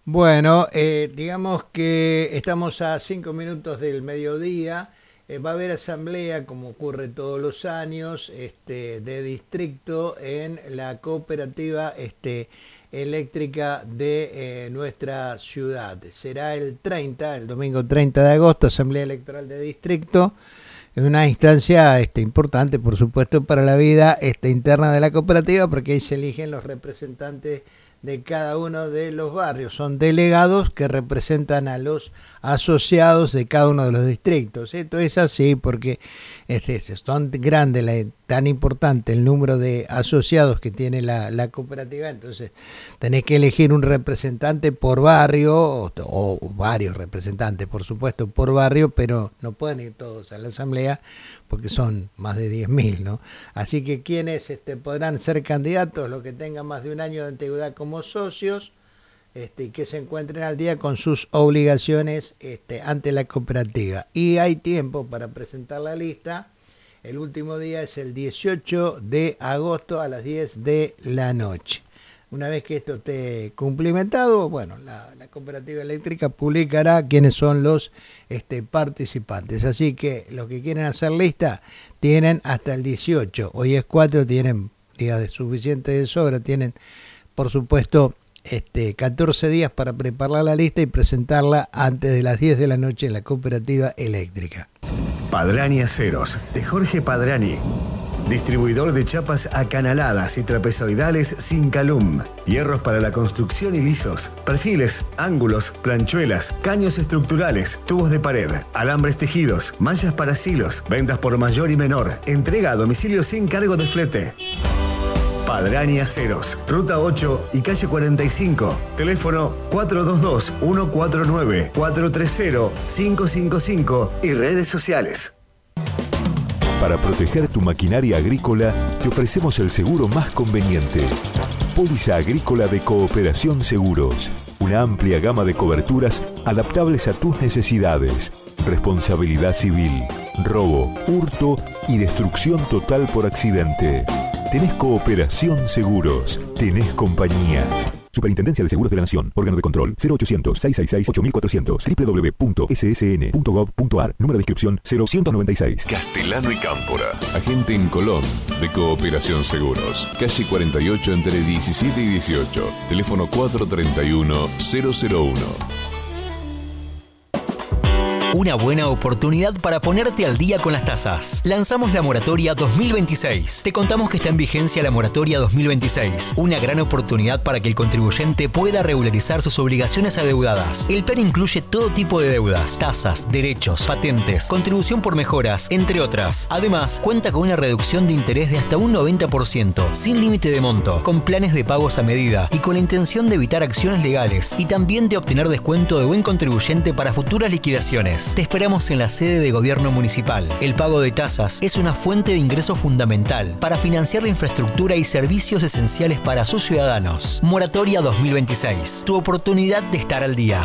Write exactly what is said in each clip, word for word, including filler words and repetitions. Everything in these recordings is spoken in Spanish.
Bueno, eh, digamos que estamos a cinco minutos del mediodía. Eh, va a haber asamblea, como ocurre todos los años, este, de distrito en la cooperativa este, eléctrica de eh, nuestra ciudad. Será el treinta, el domingo treinta de agosto, asamblea electoral de distrito. Es una instancia este, importante, por supuesto, para la vida este, interna de la cooperativa, porque ahí se eligen los representantes de cada uno de los barrios. Son delegados que representan a los asociados de cada uno de los distritos. Esto es así porque este, es tan grande, la, tan importante el número de asociados que tiene la, la cooperativa, entonces tenés que elegir un representante por barrio, o, o varios representantes, por supuesto, por barrio, pero no pueden ir todos a la asamblea porque son más de diez mil, ¿no? Así que quienes este, podrán ser candidatos, los que tengan más de un año de antigüedad como socios, este, y que se encuentren al día con sus obligaciones este, ante la cooperativa. Y hay tiempo para presentar la lista. El último día es el dieciocho de agosto a las diez de la noche. Una vez que esto esté cumplimentado, bueno, la, la cooperativa eléctrica publicará quiénes son los este, participantes. Así que los que quieren hacer lista tienen hasta el dieciocho. Hoy es cuatro, tienen días de suficiente de sobra, tienen, por supuesto, este, catorce días para preparar la lista y presentarla antes de las diez de la noche en la cooperativa eléctrica. Padrani Aceros, de Jorge Padrani. Distribuidor de chapas acanaladas y trapezoidales sin calum. Hierros para la construcción y lisos. Perfiles, ángulos, planchuelas, caños estructurales, tubos de pared, alambres tejidos, manchas para silos, ventas por mayor y menor. Entrega a domicilio sin cargo de flete. Padrani Aceros, Ruta ocho y calle cuarenta y cinco. Teléfono cuatro dos dos, uno cuatro nueve, cuatro tres cero, cinco cinco cinco y redes sociales. Para proteger tu maquinaria agrícola, te ofrecemos el seguro más conveniente. Póliza Agrícola de Cooperación Seguros. Una amplia gama de coberturas adaptables a tus necesidades. Responsabilidad civil, robo, hurto y destrucción total por accidente. Tenés Cooperación Seguros. Tenés compañía. Superintendencia de Seguros de la Nación. Órgano de control cero ochocientos, seiscientos sesenta y seis, ocho mil cuatrocientos. doble u doble u doble u punto ese ese ene punto gov punto ar. Número de inscripción cero uno nueve seis. Castellano y Cámpora. Agente en Colón de Cooperación Seguros. Calle cuarenta y ocho entre diecisiete y dieciocho. Teléfono cuatro tres uno, cero cero uno. Una buena oportunidad para ponerte al día con las tasas. Lanzamos la moratoria dos mil veintiséis. Te contamos que está en vigencia la moratoria dos mil veintiséis. Una gran oportunidad para que el contribuyente pueda regularizar sus obligaciones adeudadas. El plan incluye todo tipo de deudas, tasas, derechos, patentes, contribución por mejoras, entre otras. Además, cuenta con una reducción de interés de hasta un noventa por ciento, sin límite de monto, con planes de pagos a medida y con la intención de evitar acciones legales y también de obtener descuento de buen contribuyente para futuras liquidaciones. Te esperamos en la sede de gobierno municipal. El pago de tasas es una fuente de ingreso fundamental para financiar la infraestructura y servicios esenciales para sus ciudadanos. Moratoria dos mil veintiséis. Tu oportunidad de estar al día.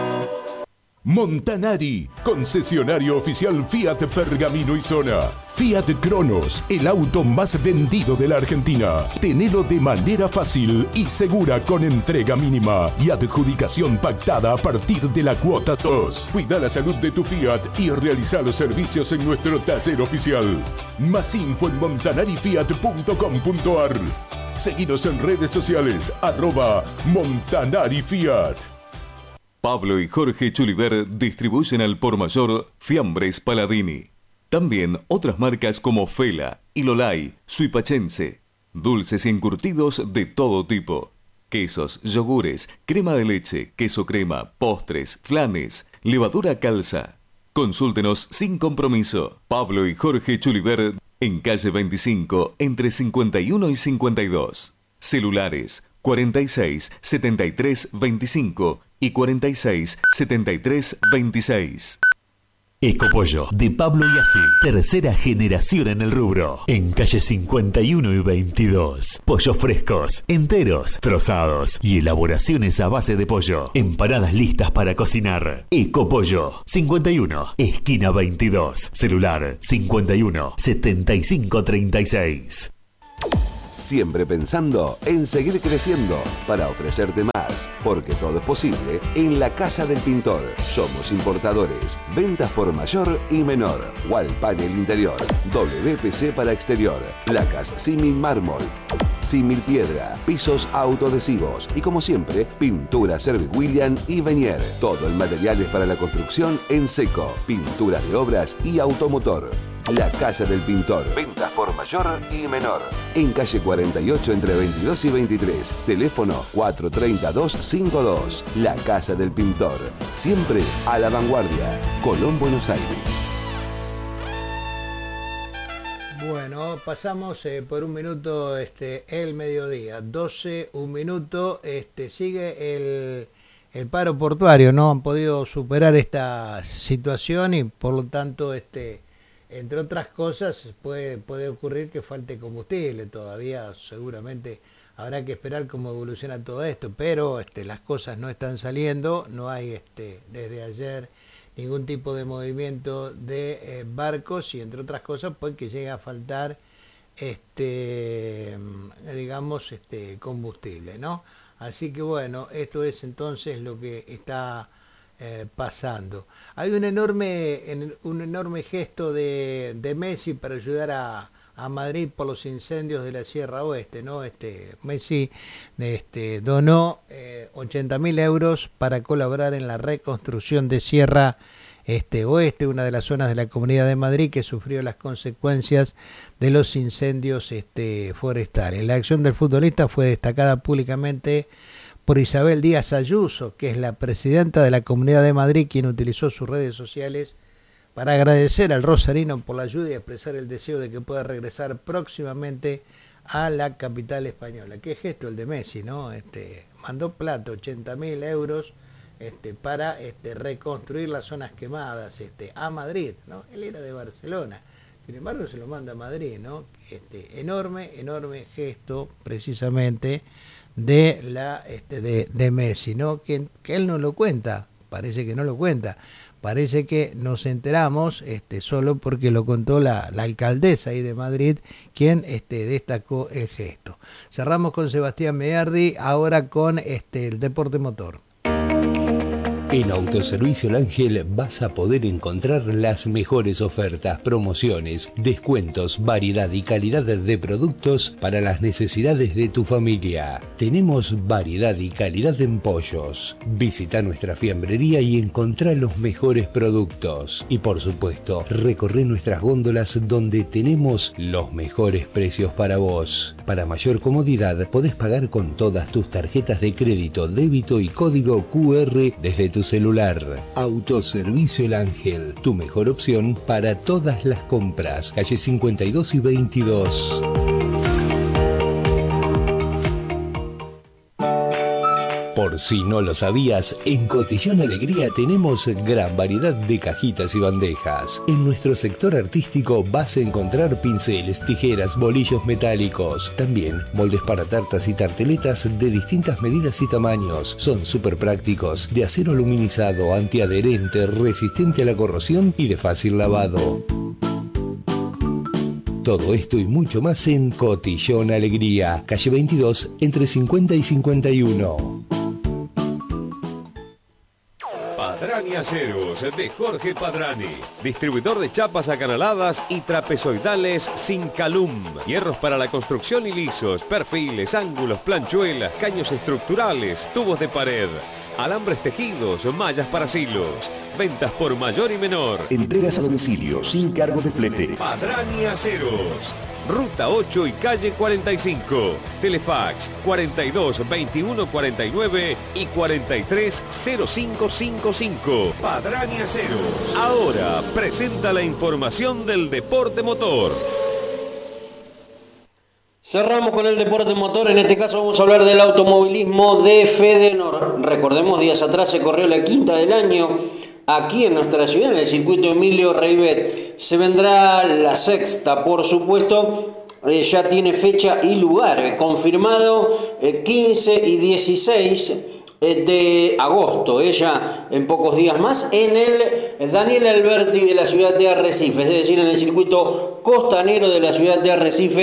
Montanari, concesionario oficial Fiat Pergamino y Zona. Fiat Cronos, el auto más vendido de la Argentina. Tenelo de manera fácil y segura con entrega mínima y adjudicación pactada a partir de la cuota dos. Cuida la salud de tu Fiat y realiza los servicios en nuestro taller oficial. Más info en montanari fiat punto com punto ar. Seguinos en redes sociales, arroba Montanari Fiat. Pablo y Jorge Chuliver distribuyen al por mayor Fiambres Paladini. También otras marcas como Fela, Ilolay, Suipachense. Dulces y encurtidos de todo tipo. Quesos, yogures, crema de leche, queso crema, postres, flanes, levadura calza. Consúltenos sin compromiso. Pablo y Jorge Chuliver en calle veinticinco entre cincuenta y uno y cincuenta y dos. Celulares cuarenta y seis, setenta y tres, veinticinco y cuarenta y seis, setenta y tres, veintiséis. Ecopollo, de Pablo Iasi, tercera generación en el rubro. En calle cincuenta y uno y veintidós. Pollos frescos, enteros, trozados y elaboraciones a base de pollo. Empanadas listas para cocinar. Ecopollo, cincuenta y uno, esquina veintidós. Celular cincuenta y uno, setenta y cinco, treinta y seis. Siempre pensando en seguir creciendo para ofrecerte más, porque todo es posible en la Casa del Pintor. Somos importadores, ventas por mayor y menor, wall panel interior, W P C para exterior, placas símil mármol, símil piedra, pisos autoadhesivos y como siempre, pintura Service William y Venier. Todo el material es para la construcción en seco, pinturas de obras y automotor. La Casa del Pintor. Ventas por mayor y menor. En calle cuarenta y ocho entre veintidós y veintitrés. Teléfono cuatro tres dos cinco dos. La Casa del Pintor. Siempre a la vanguardia. Colón, Buenos Aires. Bueno, pasamos eh, por un minuto este, el mediodía. doce, un minuto. Este, sigue el, el paro portuario. No han podido superar esta situación y por lo tanto... este entre otras cosas, puede, puede ocurrir que falte combustible. Todavía seguramente habrá que esperar cómo evoluciona todo esto, pero este, las cosas no están saliendo, no hay este, desde ayer ningún tipo de movimiento de eh, barcos y entre otras cosas pues que llega a faltar este, digamos, este, combustible, ¿no? Así que bueno, esto es entonces lo que está... Eh, pasando. Hay un enorme, un enorme gesto de, de Messi para ayudar a, a Madrid por los incendios de la Sierra Oeste, ¿no? Este, Messi este, donó eh, ochenta mil euros para colaborar en la reconstrucción de Sierra este, Oeste, una de las zonas de la Comunidad de Madrid que sufrió las consecuencias de los incendios este, forestales. La acción del futbolista fue destacada públicamente por Isabel Díaz Ayuso, que es la presidenta de la Comunidad de Madrid, quien utilizó sus redes sociales para agradecer al rosarino por la ayuda y expresar el deseo de que pueda regresar próximamente a la capital española. Qué gesto el de Messi, ¿no? Este, mandó plata, ochenta mil euros, este, para este, reconstruir las zonas quemadas este, a Madrid, ¿no? Él era de Barcelona, sin embargo se lo manda a Madrid, ¿no? Este, enorme, enorme gesto, precisamente, de la este, de, de Messi, ¿no? Que, que él no lo cuenta, parece que no lo cuenta, parece que nos enteramos este, solo porque lo contó la, la alcaldesa ahí de Madrid, quien este, destacó el gesto. Cerramos con Sebastián Meardi, ahora con este, el deporte motor. En Autoservicio El Ángel vas a poder encontrar las mejores ofertas, promociones, descuentos, variedad y calidad de productos para las necesidades de tu familia. Tenemos variedad y calidad en pollos. Visita nuestra fiambrería y encontrá los mejores productos. Y por supuesto, recorre nuestras góndolas donde tenemos los mejores precios para vos. Para mayor comodidad, podés pagar con todas tus tarjetas de crédito, débito y código cu erre desde tu celular. Autoservicio El Ángel, tu mejor opción para todas las compras. Calle cincuenta y dos y veintidós. Por si no lo sabías, en Cotillón Alegría tenemos gran variedad de cajitas y bandejas. En nuestro sector artístico vas a encontrar pinceles, tijeras, bolillos metálicos. También moldes para tartas y tarteletas de distintas medidas y tamaños. Son súper prácticos, de acero aluminizado, antiadherente, resistente a la corrosión y de fácil lavado. Todo esto y mucho más en Cotillón Alegría, calle veintidós, entre cincuenta y cincuenta y uno. Padrani Aceros de Jorge Padrani, distribuidor de chapas acanaladas y trapezoidales sin calum, hierros para la construcción y lisos, perfiles, ángulos, planchuelas, caños estructurales, tubos de pared, alambres tejidos, mallas para silos, ventas por mayor y menor. Entregas a domicilio sin cargo de flete. Padrani Aceros, Ruta ocho y calle cuarenta y cinco, Telefax cuarenta y dos veintiuno cuarenta y nueve y cuarenta y tres cero cinco cincuenta y cinco. Padrani Aceros. Ahora presenta la información del deporte motor. Cerramos con el deporte motor, en este caso vamos a hablar del automovilismo de Fedenor. Recordemos, días atrás se corrió la quinta del año aquí en nuestra ciudad, en el circuito Emilio Reibet. Se vendrá la sexta, por supuesto, eh, ya tiene fecha y lugar confirmado, eh, quince y dieciséis de agosto, ella en pocos días más, en el Daniel Alberti de la ciudad de Arrecifes, es decir, en el circuito costanero de la ciudad de Arrecifes,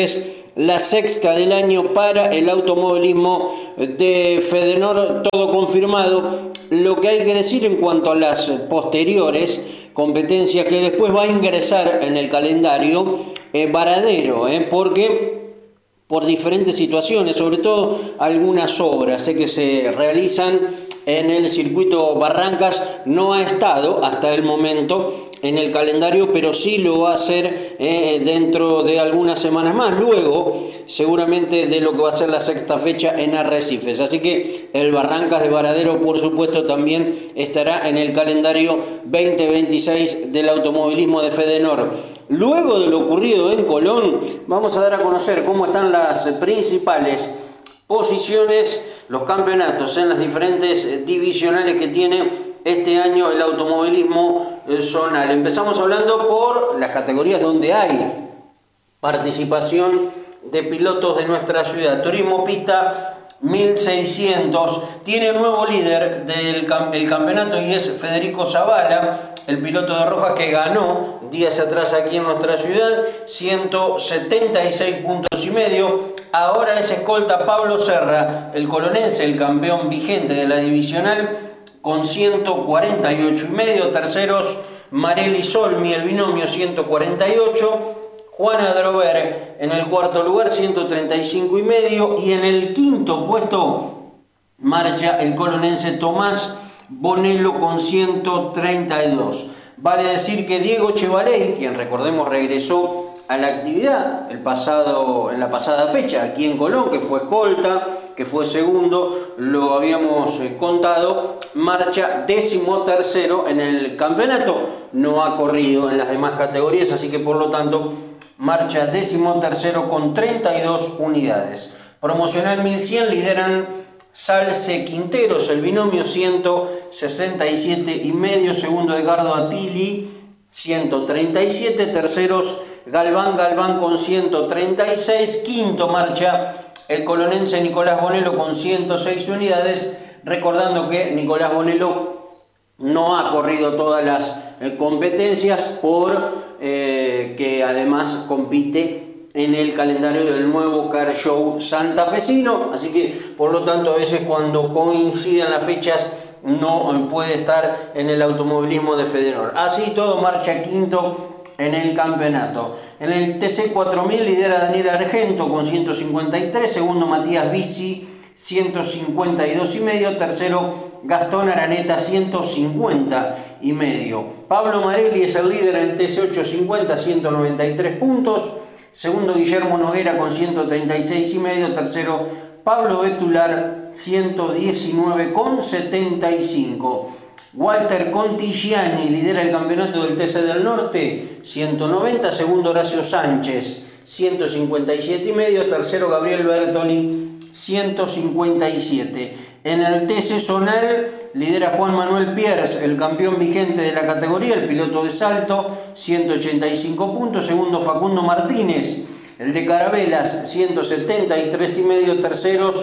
la sexta del año para el automovilismo de Fedenor, todo confirmado. Lo que hay que decir en cuanto a las posteriores competencias que después va a ingresar en el calendario eh, Varadero, eh, porque por diferentes situaciones, sobre todo algunas obras eh, que se realizan en el circuito Barrancas, no ha estado hasta el momento en el calendario, pero sí lo va a hacer eh, dentro de algunas semanas más, luego seguramente de lo que va a ser la sexta fecha en Arrecifes. Así que el Barrancas de Varadero, por supuesto, también estará en el calendario veinte veintiséis del automovilismo de Fedenor. Luego de lo ocurrido en Colón, vamos a dar a conocer cómo están las principales posiciones, los campeonatos en las diferentes divisionales que tiene este año el automovilismo zonal. Empezamos hablando por las categorías donde hay participación de pilotos de nuestra ciudad. Turismo Pista mil seiscientos tiene nuevo líder del el campeonato y es Federico Zavala, el piloto de Rojas que ganó días atrás aquí en nuestra ciudad, ciento setenta y seis puntos y medio. Ahora es escolta Pablo Serra, el colonense, el campeón vigente de la divisional, con ciento cuarenta y ocho y medio. Terceros Mareli Solmi, el binomio, ciento cuarenta y ocho. Juana Drover en el cuarto lugar, ciento treinta y cinco y medio. Y en el quinto puesto marcha el colonense Tomás Bonello con ciento treinta y dos. Vale decir que Diego Chevaley, quien recordemos regresó a la actividad el pasado, en la pasada fecha aquí en Colón, que fue escolta, que fue segundo, lo habíamos eh, contado, marcha décimo tercero en el campeonato, no ha corrido en las demás categorías, así que por lo tanto marcha décimo tercero con treinta y dos unidades. Promocional mil cien lideran Salce Quinteros, el binomio, ciento sesenta y siete y medio. Segundo Edgardo Attili, ciento treinta y siete. Terceros Galván Galván con ciento treinta y seis. Quinto marcha el colonense Nicolás Bonello con ciento seis unidades. Recordando que Nicolás Bonello no ha corrido todas las eh, competencias por eh, que además compite en el calendario del nuevo Car Show santafesino, así que por lo tanto a veces cuando coinciden las fechas no puede estar en el automovilismo de Fedenor. Así todo marcha quinto en el campeonato. En el T C cuatro mil lidera Daniel Argento con ciento cincuenta y tres, segundo Matías Bici, ciento cincuenta y dos y medio, tercero Gastón Araneta, ciento cincuenta y medio. Pablo Marelli es el líder en el T C ochocientos cincuenta, ciento noventa y tres puntos. Segundo Guillermo Noguera con ciento treinta y seis y medio. Tercero Pablo Betular, ciento diecinueve con setenta y cinco. Walter Contigiani lidera el campeonato del T C del Norte, ciento noventa. Segundo Horacio Sánchez, ciento cincuenta y siete y medio. Tercero Gabriel Bertoli, ciento cincuenta y siete. En el T C zonal lidera Juan Manuel Pierce, el campeón vigente de la categoría, el piloto de salto, ciento ochenta y cinco puntos. Segundo Facundo Martínez, el de Carabelas, ciento setenta y tres y medio. Terceros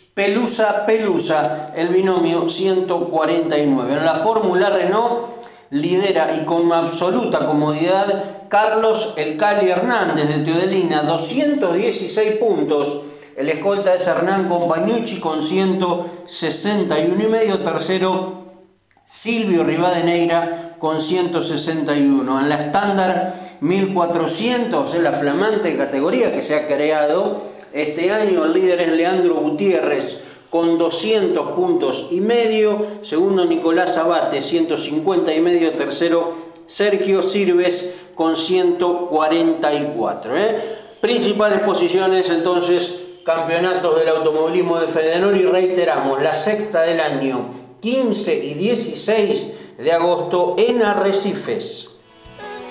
Pelusa Pelusa, el binomio, ciento cuarenta y nueve. En la Fórmula Renault lidera y con absoluta comodidad Carlos El Cali Hernández de Teodelina, doscientos dieciséis puntos. El escolta es Hernán Compagnucci con ciento sesenta y uno y medio. Tercero Silvio Rivadeneira con ciento sesenta y uno. En la estándar mil cuatrocientos, en la flamante categoría que se ha creado este año, el líder es Leandro Gutiérrez con doscientos puntos y medio. Segundo Nicolás Abate, ciento cincuenta y medio. Tercero Sergio Sirves con ciento cuarenta y cuatro. ¿eh? Principales posiciones entonces, campeonatos del automovilismo de Fedenor, y reiteramos, la sexta del año, quince y dieciséis de agosto en Arrecifes.